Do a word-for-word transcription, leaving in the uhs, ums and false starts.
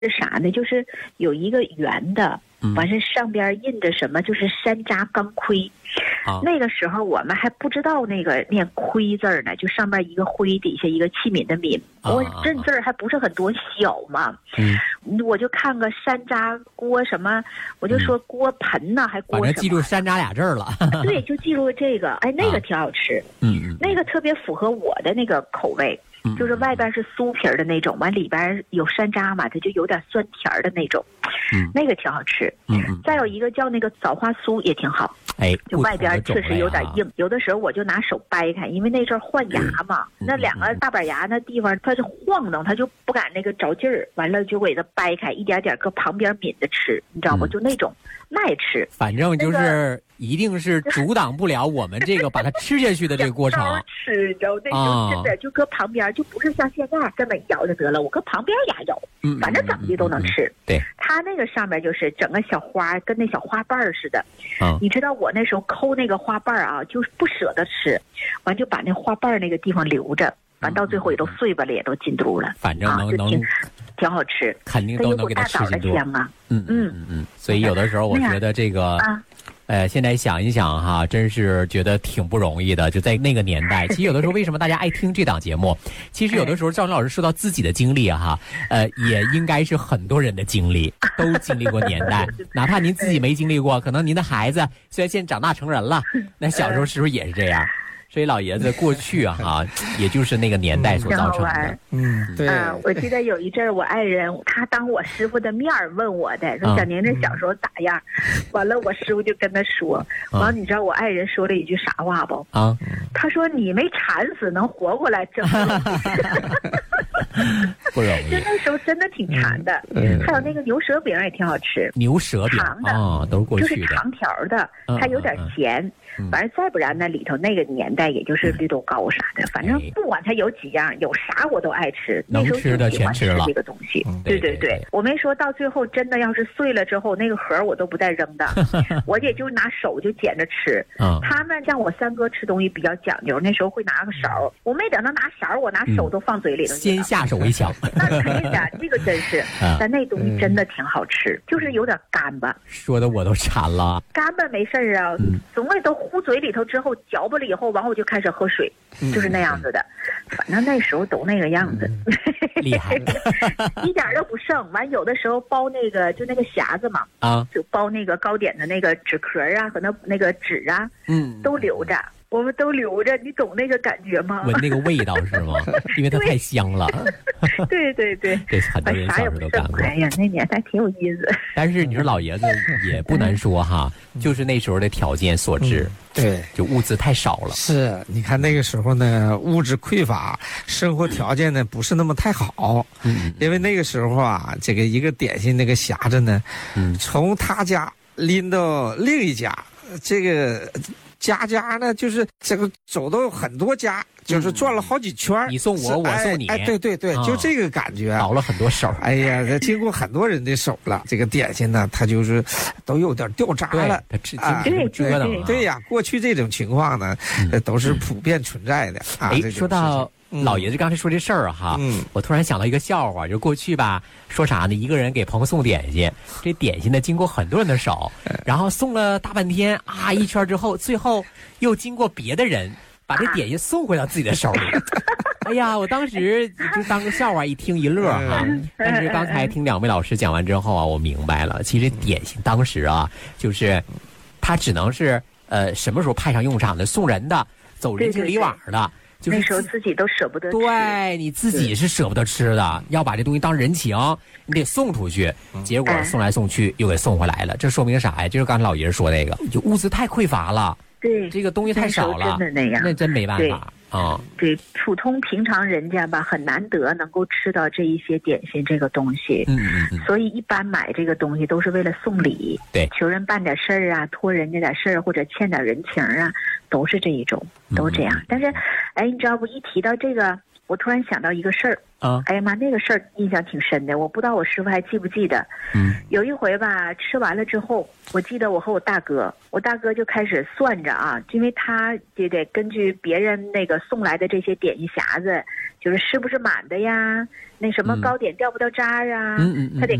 是啥呢？就是有一个圆的，完事上边印着什么，就是山楂钢盔。啊、那个时候我们还不知道那个念盔字呢，就上面一个灰，底下一个器皿的皿。啊、我认字儿还不是很多，小嘛。嗯，我就看个山楂锅什么，我就说锅盆呢，还锅什么。 反正记住山楂俩字儿了。 对，就记住这个。哎，那个挺好吃。嗯、啊、那个特别符合我的那个口味。就是外边是酥皮的那种，完里边有山楂嘛，它就有点酸甜的那种，嗯，那个挺好吃。嗯，再有一个叫那个枣花酥也挺好，哎，就外边确实有点硬，啊、有的时候我就拿手掰开，因为那阵换牙嘛，嗯、那两个大板牙那地方它是晃荡，它就不敢那个着劲儿，完了就给它掰开，一点点搁旁边抿着吃，你知道不？嗯、就那种耐吃。 反正就是。那个一定是阻挡不了我们这个把它吃下去的这个过程。 吃，你知道那时候真的就搁旁边，就不是像现在这么咬就得了，我搁旁边牙咬，反正怎么的都能吃。 对， 它那个上面就是整个小花，跟那小花瓣似的。嗯，你知道我那时候抠那个花瓣啊，就是不舍得吃，完就把那花瓣那个地方留着，完到最后也都碎巴了，也都进肚了。 反正能、啊、能。 挺好吃， 肯定都能给它吃进肚。 香啊， 嗯嗯嗯嗯。所以有的时候我觉得这个，啊、呃，现在想一想哈，真是觉得挺不容易的。就在那个年代，其实有的时候为什么大家爱听这档节目？其实有的时候赵晨老师说到自己的经历哈，呃，也应该是很多人的经历，都经历过年代。哪怕您自己没经历过，可能您的孩子虽然现在长大成人了，那小时候是不是也是这样？所以老爷子过去啊，哈，也就是那个年代所造成的。 嗯，对。啊，我记得有一阵儿，我爱人他当我师傅的面问我的，说小宁这小时候咋样？嗯、完了，我师傅就跟他说，完了，你知道我爱人说了一句啥话不？啊，他说你没馋死，能活过来真不容易。 不容易。 就那时候真的挺馋的。嗯。还有那个牛舌饼也挺好吃。 牛舌饼长的啊，都是过去的。 就是长条的，它有点咸。嗯、反正再不然那里头那个年代也就是绿豆糕啥的，反正不管它有几样，有啥我都爱吃。 能吃的全吃了这个东西， 嗯、 对对对, 对, 对我没说到最后真的要是碎了之后，那个盒我都不带扔的，我也就拿手就捡着吃。嗯、他们像我三哥吃东西比较讲究，那时候会拿个勺，我没等他拿勺，我拿手都放嘴里头、嗯。 先下手为强。 那肯定的，这个真是，但那东西真的挺好吃，嗯、就是有点干巴。 说的我都馋了。 干巴没事儿啊，嗯、总归都呼嘴里头之后嚼巴了以后，完后就开始喝水，嗯、就是那样子的。反正那时候都那个样子， 嗯、厉害， 一点都不剩。完有的时候包那个就那个匣子嘛，啊，就包那个糕点的那个纸壳啊和那那个纸啊，嗯，都留着。我们都留着，你懂那个感觉吗？ 闻那个味道是吗？因为它太香了。 对对对， 这很多人小时候都干过。 哎呀，那年代挺有意思。 但是你说老爷子也不难说哈，就是那时候的条件所致， 嗯、对， 就物资太少了。 是，你看那个时候呢，物质匮乏，生活条件呢不是那么太好。嗯，因为那个时候啊，这个一个点心那个匣子呢，嗯，从他家拎到另一家，这个。家家呢，就是这个走到很多家，就是转了好几圈、 嗯、你送我，我送你， 哎，对对对，嗯、就这个感觉， 倒了很多手。 哎呀，这经过很多人的手了，这个点心呢，它就是都有点掉渣了， 它经过这么折腾、啊。 对呀，过去这种情况呢，嗯、都是普遍存在的。嗯、啊， 哎，说到。老爷子刚才说这事儿哈，嗯，我突然想到一个笑话，就过去吧，说啥呢？一个人给朋友送点心，这点心呢经过很多人的手，然后送了大半天啊，一圈之后，最后又经过别的人把这点心送回到自己的手里。哎呀，我当时就当个笑话一听一乐哈。但是刚才听两位老师讲完之后啊，我明白了，其实点心当时啊，就是它只能是呃什么时候派上用场的，送人的，走人情礼往的。就是那时候自己都舍不得吃， 对，你自己是舍不得吃的，要把这东西当人情，你得送出去，结果送来送去又给送回来了，这说明啥呀？就是刚才老爷说那个，就物资太匮乏了， 对， 这个东西太少了， 真的那样， 那真没办法啊。 对，普通平常人家吧，很难得能够吃到这一些点心这个东西，嗯嗯嗯，所以一般买这个东西都是为了送礼， 对， 求人办点事儿啊，托人家点事儿或者欠点人情啊。都是这一种，都这样。嗯、但是，哎，你知道不？一提到这个， 我突然想到一个事儿啊，哎呀妈，那个事儿印象挺深的，我不知道我师傅还记不记得。嗯，有一回吧，吃完了之后，我记得我和我大哥，我大哥就开始算着啊，因为他就得根据别人那个送来的这些点心匣子，就是是不是满的呀，那什么糕点掉不掉渣啊，嗯嗯，他得